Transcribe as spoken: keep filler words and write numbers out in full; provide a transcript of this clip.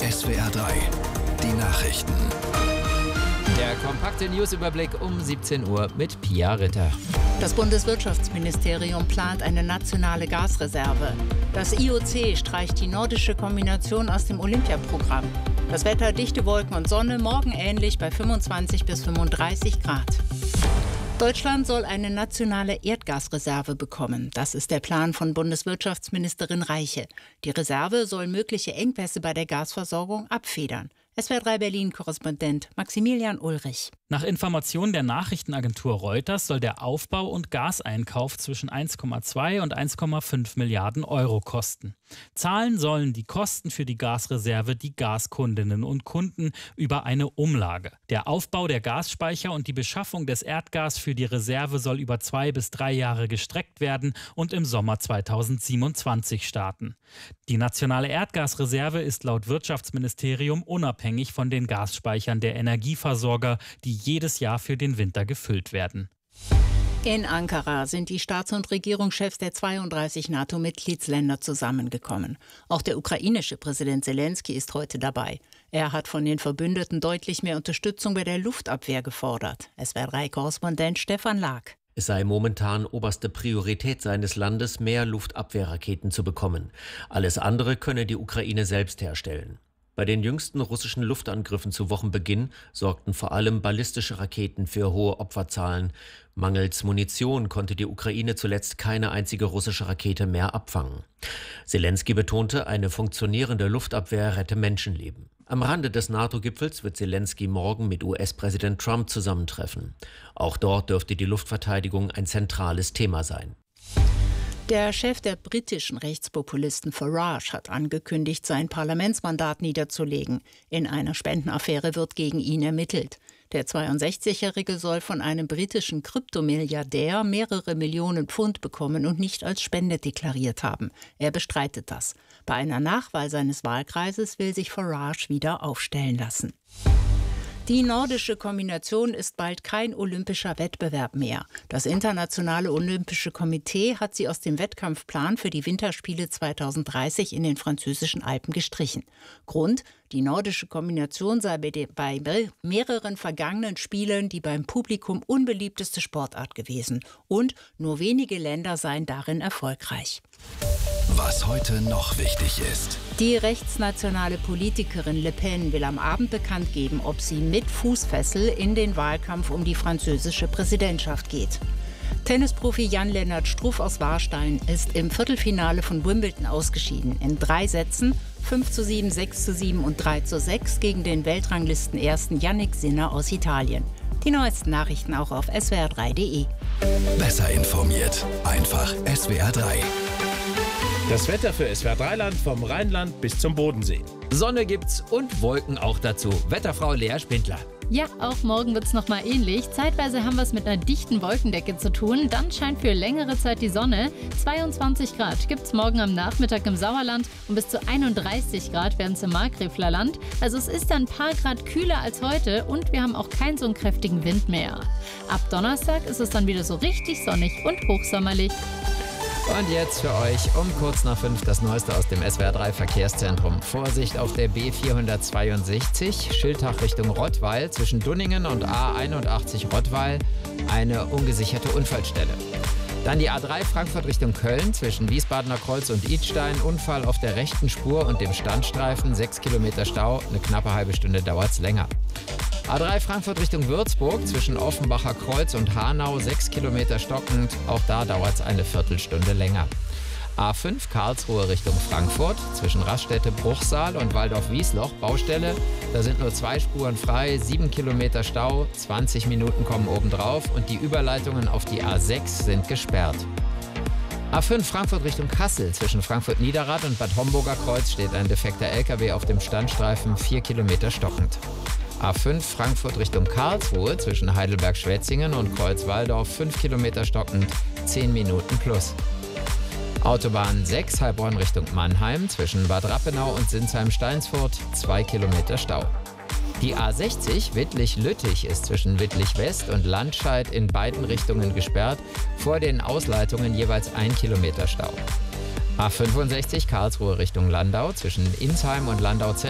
S W R drei, die Nachrichten. Der kompakte Newsüberblick um siebzehn Uhr mit Pia Ritter. Das Bundeswirtschaftsministerium plant eine nationale Gasreserve. Das I O C streicht die nordische Kombination aus dem Olympiaprogramm. Das Wetter: dichte Wolken und Sonne, morgen ähnlich bei fünfundzwanzig bis fünfunddreißig Grad. Deutschland soll eine nationale Erdgasreserve bekommen. Das ist der Plan von Bundeswirtschaftsministerin Reiche. Die Reserve soll mögliche Engpässe bei der Gasversorgung abfedern. S W R drei Berlin-Korrespondent Maximilian Ulrich. Nach Informationen der Nachrichtenagentur Reuters soll der Aufbau und Gaseinkauf zwischen eins Komma zwei und eins Komma fünf Milliarden Euro kosten. Zahlen sollen die Kosten für die Gasreserve die Gaskundinnen und Kunden über eine Umlage. Der Aufbau der Gasspeicher und die Beschaffung des Erdgas für die Reserve soll über zwei bis drei Jahre gestreckt werden und im Sommer zweitausendsiebenundzwanzig starten. Die nationale Erdgasreserve ist laut Wirtschaftsministerium unabhängig von den Gasspeichern der Energieversorger, die jedes Jahr für den Winter gefüllt werden. In Ankara sind die Staats- und Regierungschefs der zweiunddreißig NATO-Mitgliedsländer zusammengekommen. Auch der ukrainische Präsident Selenskyj ist heute dabei. Er hat von den Verbündeten deutlich mehr Unterstützung bei der Luftabwehr gefordert. S W R drei Korrespondent Stefan Lag. Es sei momentan oberste Priorität seines Landes, mehr Luftabwehrraketen zu bekommen. Alles andere könne die Ukraine selbst herstellen. Bei den jüngsten russischen Luftangriffen zu Wochenbeginn sorgten vor allem ballistische Raketen für hohe Opferzahlen. Mangels Munition konnte die Ukraine zuletzt keine einzige russische Rakete mehr abfangen. Selenskyj betonte, eine funktionierende Luftabwehr rette Menschenleben. Am Rande des NATO-Gipfels wird Selenskyj morgen mit U S-Präsident Trump zusammentreffen. Auch dort dürfte die Luftverteidigung ein zentrales Thema sein. Der Chef der britischen Rechtspopulisten Farage hat angekündigt, sein Parlamentsmandat niederzulegen. In einer Spendenaffäre wird gegen ihn ermittelt. Der zweiundsechzigjährige soll von einem britischen Kryptomilliardär mehrere Millionen Pfund bekommen und nicht als Spende deklariert haben. Er bestreitet das. Bei einer Nachwahl seines Wahlkreises will sich Farage wieder aufstellen lassen. Die nordische Kombination ist bald kein olympischer Wettbewerb mehr. Das Internationale Olympische Komitee hat sie aus dem Wettkampfplan für die Winterspiele zweitausenddreißig in den französischen Alpen gestrichen. Grund: die nordische Kombination sei bei mehreren vergangenen Spielen die beim Publikum unbeliebteste Sportart gewesen. Und nur wenige Länder seien darin erfolgreich. Was heute noch wichtig ist. Die rechtsnationale Politikerin Le Pen will am Abend bekannt geben, ob sie mit Fußfessel in den Wahlkampf um die französische Präsidentschaft geht. Tennisprofi Jan-Lennart Struff aus Warstein ist im Viertelfinale von Wimbledon ausgeschieden. In drei Sätzen, fünf zu sieben, sechs zu sieben und drei zu sechs gegen den Weltranglistenersten Yannick Sinner aus Italien. Die neuesten Nachrichten auch auf S W R drei punkt de. Besser informiert, einfach S W R drei. Das Wetter für S W R drei Land vom Rheinland bis zum Bodensee. Sonne gibt's und Wolken auch dazu. Wetterfrau Lea Spindler. Ja, auch morgen wird es nochmal ähnlich. Zeitweise haben wir es mit einer dichten Wolkendecke zu tun. Dann scheint für längere Zeit die Sonne. zweiundzwanzig Grad gibt es morgen am Nachmittag im Sauerland und bis zu einunddreißig Grad werden es im Markgräfler Land. Also es ist ein paar Grad kühler als heute und wir haben auch keinen so einen kräftigen Wind mehr. Ab Donnerstag ist es dann wieder so richtig sonnig und hochsommerlich. Und jetzt für euch um kurz nach fünf das Neueste aus dem S W R drei Verkehrszentrum. Vorsicht auf der B vierhundertzweiundsechzig, Schiltach Richtung Rottweil, zwischen Dunningen und A einundachtzig Rottweil, eine ungesicherte Unfallstelle. Dann die A drei Frankfurt Richtung Köln, zwischen Wiesbadener Kreuz und Idstein, Unfall auf der rechten Spur und dem Standstreifen, sechs Kilometer Stau, eine knappe halbe Stunde dauert's länger. A drei Frankfurt Richtung Würzburg, zwischen Offenbacher Kreuz und Hanau, sechs Kilometer stockend, auch da dauert es eine Viertelstunde länger. A fünf Karlsruhe Richtung Frankfurt, zwischen Raststätte Bruchsal und Waldorf-Wiesloch, Baustelle, da sind nur zwei Spuren frei, sieben Kilometer Stau, zwanzig Minuten kommen obendrauf und die Überleitungen auf die A sechs sind gesperrt. A fünf Frankfurt Richtung Kassel, zwischen Frankfurt-Niederrad und Bad Homburger Kreuz steht ein defekter L K W auf dem Standstreifen, vier Kilometer stockend. A fünf Frankfurt Richtung Karlsruhe, zwischen Heidelberg-Schwetzingen und Kreuz-Walldorf, fünf Kilometer stockend, zehn Minuten plus. Autobahn sechs Heilbronn Richtung Mannheim, zwischen Bad Rappenau und Sinsheim-Steinsfurt, zwei Kilometer Stau. Die A sechzig Wittlich-Lüttich ist zwischen Wittlich-West und Landscheid in beiden Richtungen gesperrt, vor den Ausleitungen jeweils ein Kilometer Stau. A fünfundsechzig Karlsruhe Richtung Landau, zwischen Insheim und Landau Zentrum